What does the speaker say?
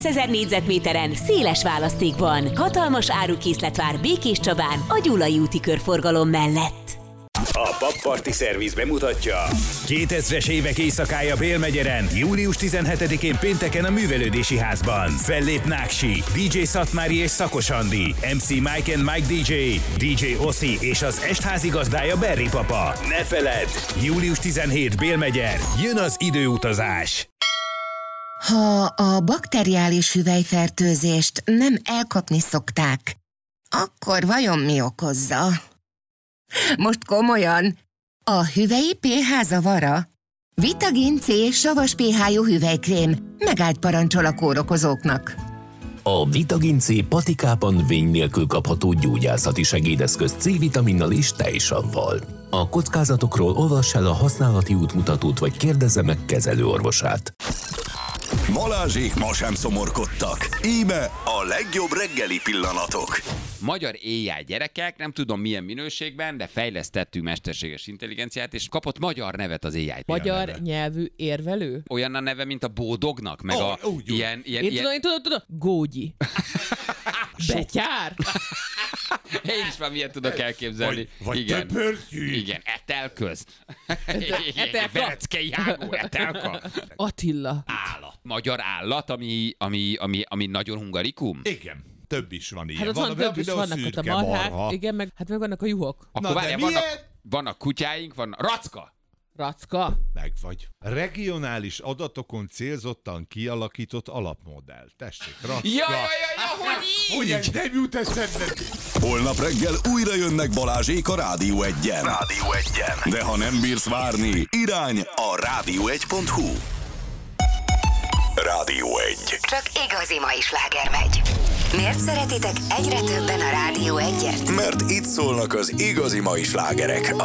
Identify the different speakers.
Speaker 1: 1000 négyzetméteren, széles választékban. Hatalmas árukészlet vár Békés Csabán, a Gyulai úti körforgalom mellett.
Speaker 2: A Papparti Szerviz bemutatja 2000-es évek éjszakája Bélmegyeren, július 17-én pénteken a Művelődési Házban. Fellép Náksi, DJ Szatmári és Szakos Andi, MC Mike and Mike DJ, DJ Oszi és az estházigazdája Berri Papa. Ne feledd, július 17 Bélmegyer, jön az időutazás.
Speaker 3: Ha a bakteriális hüvelyfertőzést nem elkapni szokták, akkor vajon mi okozza? Most komolyan, a hüvelyi pH zavara? Vitagin C savas pH-jú hüvelykrém megállt parancsol a kórokozóknak.
Speaker 4: A Vitagin C patikában vény nélkül kapható gyógyászati segédeszköz C-vitaminnal és tejsavval. A kockázatokról olvass el a használati útmutatót, vagy kérdezze meg kezelőorvosát.
Speaker 5: Balázsék ma sem szomorkodtak. Íme a legjobb reggeli pillanatok.
Speaker 6: Magyar AI gyerekek, nem tudom milyen minőségben, de fejlesztettünk mesterséges intelligenciát, és kapott magyar nevet az AI.
Speaker 7: Magyar nyelvű érvelő?
Speaker 6: Olyan a neve, mint a Bódognak, meg a ilyen...
Speaker 7: Én tudom, Gógyi. Betyár.
Speaker 6: Én is már miért tudok elképzelni.
Speaker 8: Vagy töpörtyű.
Speaker 6: Igen, Etelköz.
Speaker 7: Etelka.
Speaker 6: Vereckei Ágó, Etelka.
Speaker 7: Attila.
Speaker 6: Állat. Magyar állat, ami nagyon hungarikum?
Speaker 8: Igen. Több is van ilyen.
Speaker 7: Hát ott van több is, vannak ott a marhák, igen, meg vannak a juhok.
Speaker 6: Akkor várjál, vannak kutyáink, van Racka.
Speaker 7: Racka.
Speaker 8: Meg vagy. Regionális adatokon célzottan kialakított alapmodell. Tessék, Racka.
Speaker 6: Ja, hogy így?
Speaker 8: Ugye, nem jut eszedbe.
Speaker 5: Holnap reggel újra jönnek Balázsék a Rádió 1-en. De ha nem bírsz várni, irány a rádió1.hu. Rádió 1.
Speaker 9: Csak igazi mai sláger megy. Miért szeretitek egyre többen a Rádió 1-et?
Speaker 5: Mert itt szólnak az igazi mai slágerek.